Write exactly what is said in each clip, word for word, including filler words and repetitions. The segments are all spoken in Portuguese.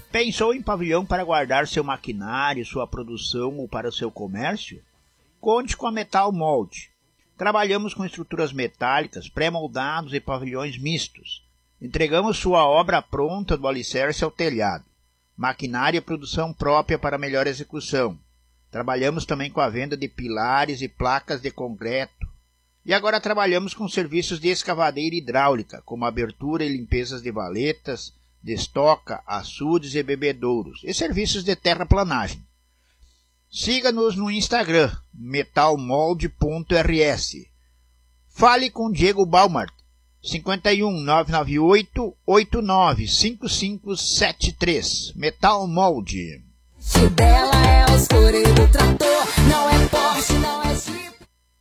Pensou em pavilhão para guardar seu maquinário, sua produção ou para o seu comércio? Conte com a Metal Mold. Trabalhamos com estruturas metálicas, pré-moldados e pavilhões mistos. Entregamos sua obra pronta do alicerce ao telhado. Maquinária e produção própria para melhor execução. Trabalhamos também com a venda de pilares e placas de concreto. E agora trabalhamos com serviços de escavadeira hidráulica, como abertura e limpezas de valetas, de estoca, açudes e bebedouros, e serviços de terraplanagem. Siga-nos no Instagram, metalmold ponto r s. Fale com Diego Baumart, cinco um nove nove oito oito nove cinco cinco sete três. Metal Mold. O dela é o escureiro do trator, não é Porsche, não é Jeep.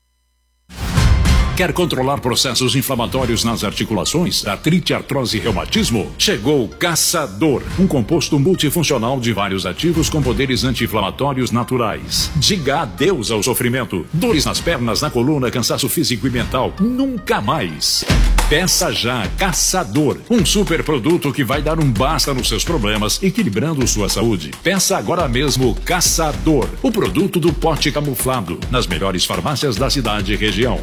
Quer controlar processos inflamatórios nas articulações, artrite, artrose e reumatismo? Chegou o Caçador, um composto multifuncional de vários ativos com poderes anti-inflamatórios naturais. Diga adeus ao sofrimento. Dores nas pernas, na coluna, cansaço físico e mental. Nunca mais. Peça já Caçador, um super produto que vai dar um basta nos seus problemas, equilibrando sua saúde. Peça agora mesmo Caçador, o produto do pote camuflado, nas melhores farmácias da cidade e região.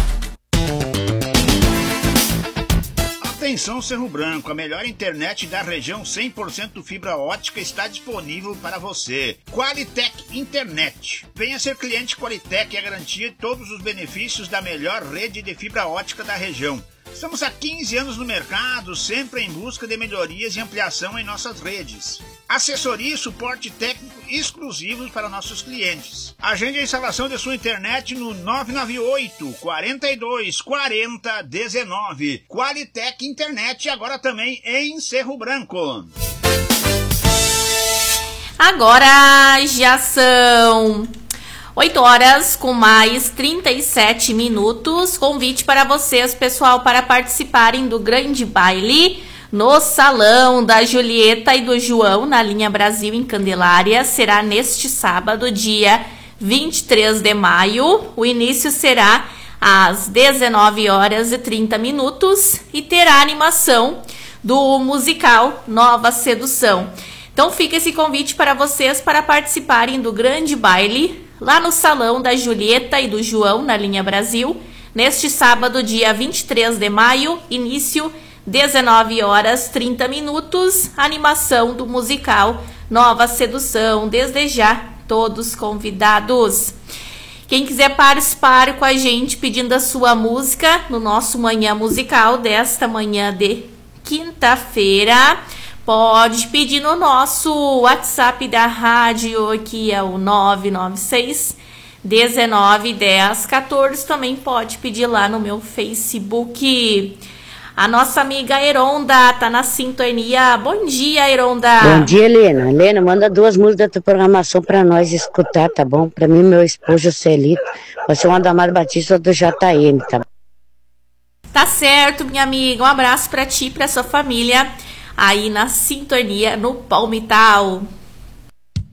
Atenção Cerro Branco, a melhor internet da região cem por cento fibra ótica está disponível para você. Qualitec Internet. Venha ser cliente Qualitec e a garantia de todos os benefícios da melhor rede de fibra ótica da região. Estamos há quinze anos no mercado, sempre em busca de melhorias e ampliação em nossas redes. Assessoria e suporte técnico exclusivos para nossos clientes. Agende a instalação de sua internet no nove nove oito, quatro dois, quatro zero um nove. Qualitec Internet, agora também em Cerro Branco. Agora já são oito horas com mais trinta e sete minutos. Convite para vocês, pessoal, para participarem do grande baile no Salão da Julieta e do João, na linha Brasil, em Candelária. Será neste sábado, dia vinte e três de maio. O início será às dezenove horas e trinta minutos e terá animação do musical Nova Sedução. Então fica esse convite para vocês para participarem do grande baile lá no Salão da Julieta e do João, na linha Brasil, neste sábado, dia vinte e três de maio, início dezenove horas e trinta minutos, animação do musical Nova Sedução. Desde já, todos convidados. Quem quiser participar com a gente pedindo a sua música no nosso Manhã Musical desta manhã de quinta-feira, pode pedir no nosso WhatsApp da rádio, que é o nove nove seis, dezenove, dez, quatorze. Também pode pedir lá no meu Facebook. A nossa amiga Heronda tá na sintonia. Bom dia, Heronda. Bom dia, Helena. Helena, manda duas músicas da tua programação pra nós escutar, tá bom? Pra mim, meu esposo Celito. Você é uma da Amado Batista do J M, tá bom? Tá certo, minha amiga. Um abraço pra ti e pra sua família aí na sintonia no Palmital.